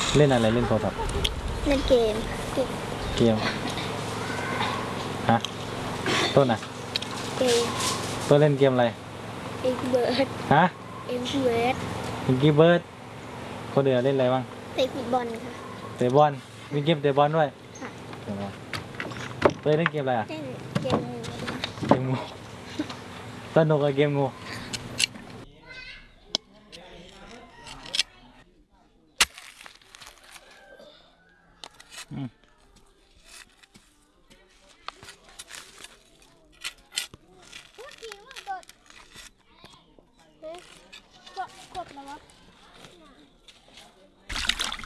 เล่นอะไรเล่นโทรศัพท์เล่นเกมฮะต้นอ่ะเกมต้นเล่นเกมอะไรเอ็กเบิร์ดฮะเอ็กเบิร์ดมิงกี้เบิร์ดคนเดียวเล่นอะไรบ้างเตะฟุตบอลค่ะเตะบอลมีเกมเตะบอลด้วยค่ะเตะเล่นเกมอะไรอ่ะเล่นเกมงูเกมงูสนุกกับเกมงู